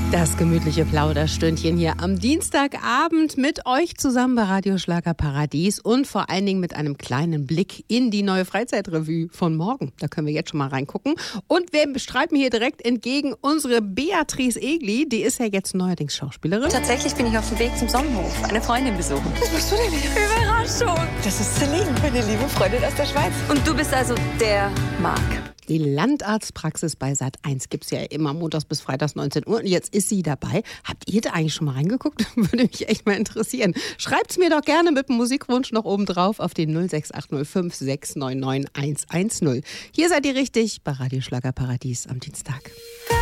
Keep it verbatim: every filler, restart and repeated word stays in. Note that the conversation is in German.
Das gemütliche Plauderstündchen hier am Dienstagabend mit euch zusammen bei Radio Schlager Paradies und vor allen Dingen mit einem kleinen Blick in die neue Freizeitrevue von morgen. Da können wir jetzt schon mal reingucken. Und wir schreiben hier direkt entgegen unsere Beatrice Egli, die ist ja jetzt neuerdings Schauspielerin. Tatsächlich bin ich auf dem Weg zum Sonnenhof, eine Freundin besuchen. Was machst du denn hier? Überraschung! Das ist Celine, meine liebe Freundin aus der Schweiz. Und du bist also der Marc. Die Landarztpraxis bei Sat eins gibt es ja immer montags bis freitags neunzehn Uhr und jetzt ist sie dabei. Habt ihr da eigentlich schon mal reingeguckt? Würde mich echt mal interessieren. Schreibt's mir doch gerne mit dem Musikwunsch noch oben drauf auf den null sechs acht null fünf sechs neun neun eins eins null. Hier seid ihr richtig bei Radio Schlager Paradies am Dienstag.